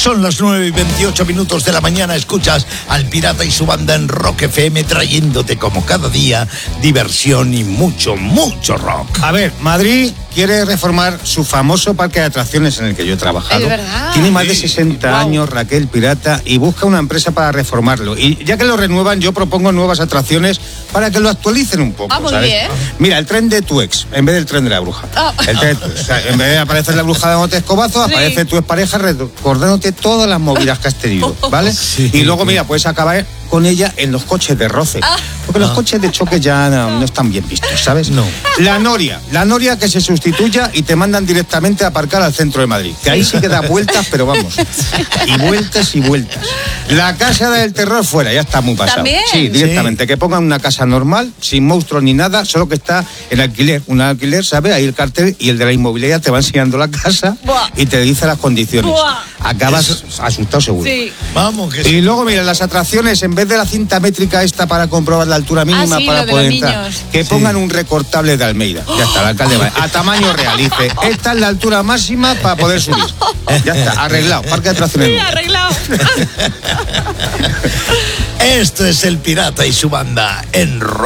Son las 9:28 de la mañana. Escuchas al Pirata y su banda en Rock FM, trayéndote como cada día diversión y mucho, mucho rock. A ver, Madrid quiere reformar su famoso parque de atracciones en el que yo he trabajado. Es verdad. Tiene más de 60 años, Raquel Pirata, y busca una empresa para reformarlo. Y ya que lo renuevan, yo propongo nuevas atracciones para que lo actualicen un poco. Muy ¿sabes? bien. Mira, el tren de tu ex, en vez del tren de la bruja. El tren, o sea, en vez de aparecer la bruja dándote escobazo, aparece tu expareja recordándote todas las movidas que has tenido, ¿vale? Y luego, mira, puedes acabar con ella en los coches de roce. Porque los coches de choque ya no están bien vistos, ¿sabes? No. La Noria que se sustituya y te mandan directamente a aparcar al centro de Madrid. Que ahí sí que da vueltas, pero vamos. Y vueltas y vueltas. La Casa del Terror fuera, ya está muy pasado. ¿También? Sí, directamente. Sí. Que pongan una casa normal, sin monstruos ni nada, solo que está en alquiler. Un alquiler, ¿sabes? Ahí el cartel y el de la inmobiliaria te va enseñando la casa. Buah. Y te dice las condiciones. Buah. Acabas asustado seguro. Sí. Vamos, que Y luego, mira, las atracciones, en vez de la cinta métrica esta para comprobar la altura mínima sí, para lo de poder los entrar, niños. que pongan un recortable de Almeida. Ya está, el alcalde va a tamaño real. Dice, esta es la altura máxima para poder subir. Ya está, arreglado. Parque de atracciones. Sí, arreglado. esto es el Pirata y su banda en Rock.